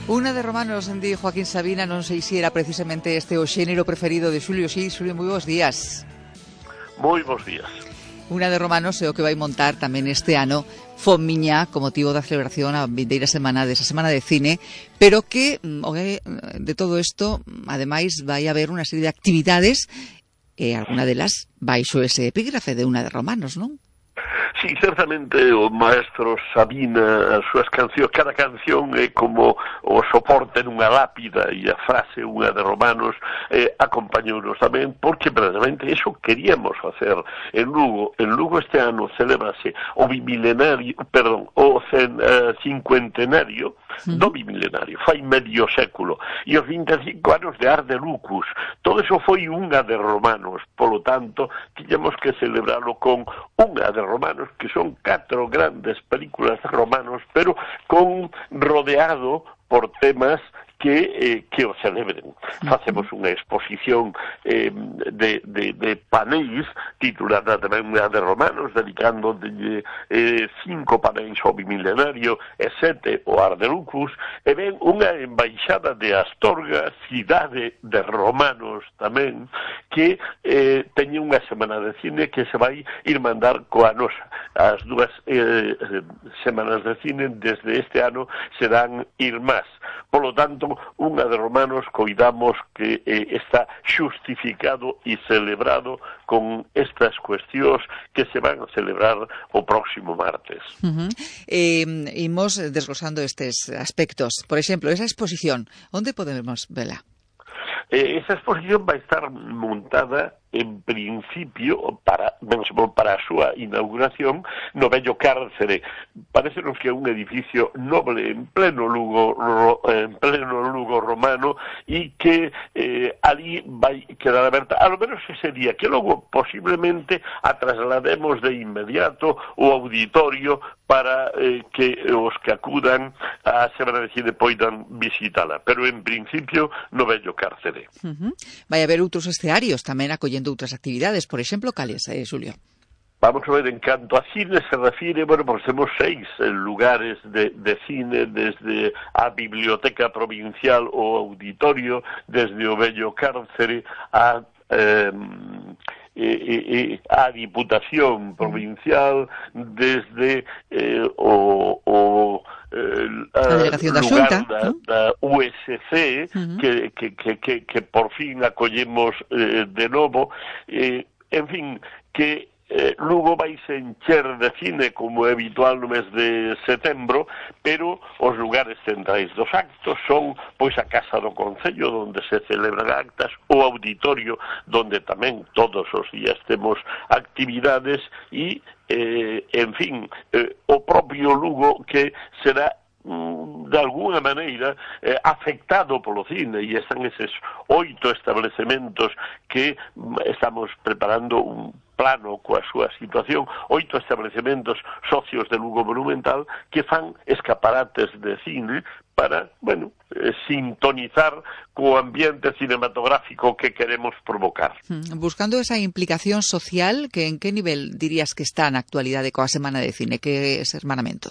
Unha de Romanos, di Joaquín Sabina, non sei se era precisamente este o xénero preferido de Xulio. Sí, Xulio, moi bons días. Moi bons días. Unha de Romanos é o que vai montar tamén este ano Fomiña con motivo da celebración a vindeira semana desa semana de cine, pero que de todo isto, ademais, vai haber unha serie de actividades e alguna delas baixo ese epígrafe de Unha de Romanos, non? Sí, certamente o maestro Sabina, as súas cancións, cada canción é como o soporte nunha lápida e a frase Unha de Romanos acompañounos tamén, porque precisamente eso queríamos facer en Lugo. En Lugo este ano celebrase o cincuentenario do bimilenario, fai medio século, e os 25 anos de Ars de Lucus. Todo eso foi Unha de Romanos, polo tanto, tiñamos que celebralo con Unha de Romanos, que son 4 grandes películas de romanos, pero rodeado por temas que o celebren. Facemos unha exposición de panéis titulada tamén Unha de Romanos, dedicando 5 panéis ao bimilenario e 7 ao Ars de Lucus, e ven unha embaixada de Astorga, cidade de romanos tamén, que teñe unha semana de cine que se vai ir mandar coa nosa. As dúas semanas de cine desde este ano serán irmás. Polo tanto, Unha de Romanos coidamos que está xustificado e celebrado con estas cuestións que se van a celebrar o próximo martes. Imos desglosando estes aspectos. Por exemplo, esa exposición, onde podemos vela? Esa exposición vai estar montada en principio para a súa inauguración no vello cárcere. Parecenos que é un edificio noble en pleno Lugo romano e que ali vai quedar aberta, a lo menos ese día, que logo posiblemente a traslademos de inmediato o auditorio para que os que acudan a Semana de Cine poidan visitala, pero en principio no vello cárcere. Vai haber outros escenarios tamén acollendo outras actividades, por exemplo, cales, Xulio? Vamos a ver, en canto a cine se refire, bueno, pues temos 6 lugares de cine, desde a Biblioteca Provincial o Auditorio, desde o vello cárcere a Diputación Provincial, desde a Delegación da Xunta, da USC, que por fin acollemos de novo, en fin, que Lugo vai se encher de cine como é habitual no mes de setembro, pero os lugares centrais dos actos son pois a Casa do Concello, onde se celebran actas, o auditorio, onde tamén todos os días temos actividades, e, en fin, o propio Lugo, que será de alguna maneira afectado polo cine, e están eses 8 establecementos que estamos preparando un plano coa súa situación, 8 establecementos socios de Lugo Monumental que fan escaparates de cine para, bueno, sintonizar co ambiente cinematográfico que queremos provocar. Buscando esa implicación social, que en que nivel dirías que está na actualidade coa Semana de Cine? Que é ese hermanamento?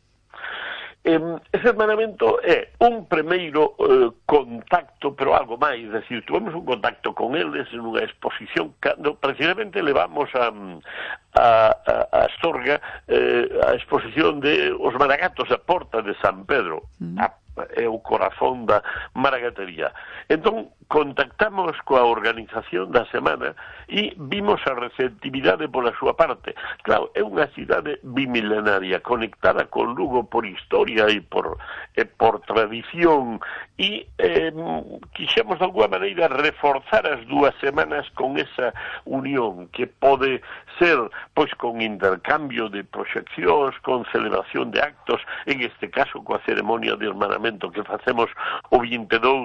Ese hermanamento é un primeiro contacto, pero algo máis, é dicir, tuvemos un contacto con eles nunha exposición cando precisamente levamos a Astorga a exposición de Os Maragatos da Porta de San Pedro, é o corazón da maragatería. Entón, contactamos coa organización da semana e vimos a receptividade pola súa parte. Claro, é unha cidade bimilenaria, conectada con Lugo por historia e por tradición, e quixemos de alguma maneira reforzar as 2 semanas con esa unión que pode ser, pois, con intercambio de proxeccións, con celebración de actos, en este caso coa ceremonia de hermanamento que facemos o 22